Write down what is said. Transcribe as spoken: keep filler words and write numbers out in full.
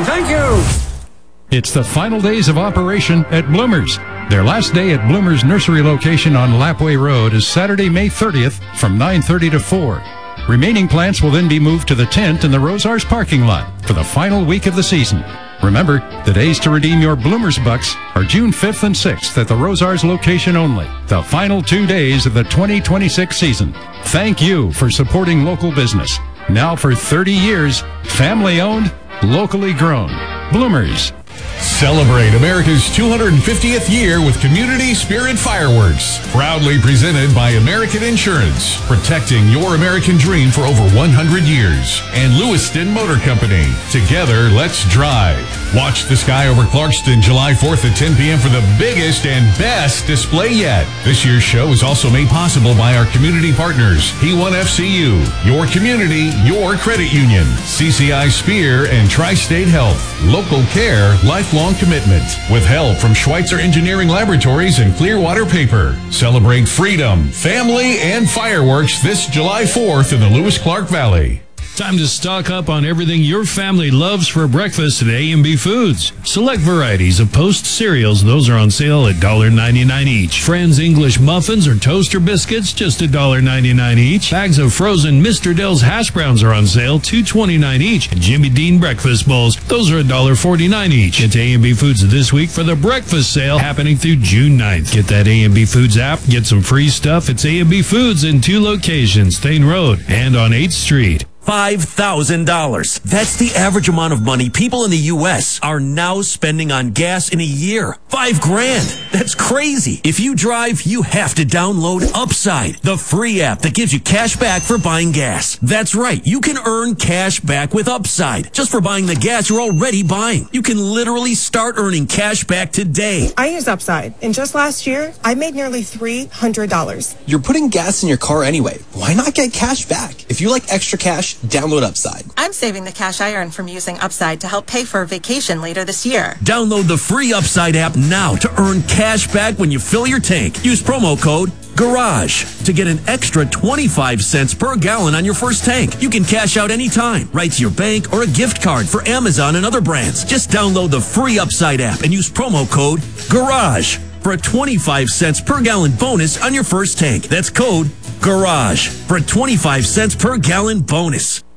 Thank you. It's the final days of operation at Bloomers. Their last day at Bloomers Nursery location on Lapway Road is Saturday, May thirtieth from nine thirty to four. Remaining plants will then be moved to the tent in the Rosars parking lot for the final week of the season. Remember, the days to redeem your Bloomers bucks are June fifth and sixth at the Rosars location only. The final two days of the twenty twenty-six season. Thank you for supporting local business. Now for thirty years, family-owned, locally grown. Bloomers. Celebrate America's two hundred fiftieth year with Community Spirit Fireworks. Proudly presented by American Insurance, protecting your American dream for over one hundred years. And Lewiston Motor Company. Together, let's drive. Watch the sky over Clarkston July fourth at ten p.m. for the biggest and best display yet. This year's show is also made possible by our community partners, P one F C U, Your Community, Your Credit Union, C C I Spear, and Tri-State Health. Local care, lifelong commitment. With help from Schweitzer Engineering Laboratories and Clearwater Paper. Celebrate freedom, family, and fireworks this July fourth in the Lewis-Clark Valley. Time to stock up on everything your family loves for breakfast at A and B Foods. Select varieties of Post cereals. Those are on sale at one dollar ninety-nine each. Friends English muffins or toaster biscuits, just one dollar ninety-nine each. Bags of frozen Mister Dell's hash browns are on sale, two twenty-nine each. And Jimmy Dean breakfast bowls, those are one dollar forty-nine each. Get to A and B Foods this week for the breakfast sale happening through June ninth. Get that A and B Foods app, get some free stuff. It's A and B Foods in two locations, Thane Road and on eighth street. five thousand dollars. That's the average amount of money people in the U S are now spending on gas in a year. Five grand. That's crazy. If you drive, you have to download Upside, the free app that gives you cash back for buying gas. That's right. You can earn cash back with Upside just for buying the gas you're already buying. You can literally start earning cash back today. I use Upside, and just last year, I made nearly three hundred dollars. You're putting gas in your car anyway. Why not get cash back? If you like extra cash, download Upside. I'm saving the cash I earn from using Upside to help pay for a vacation later this year. Download the free Upside app now to earn cash back when you fill your tank. Use promo code GARAGE to get an extra twenty-five cents per gallon on your first tank. You can cash out anytime, right to your bank or a gift card for Amazon and other brands. Just download the free Upside app and use promo code GARAGE for a twenty-five cents per gallon bonus on your first tank. That's code GARAGE for a twenty-five cents per gallon bonus.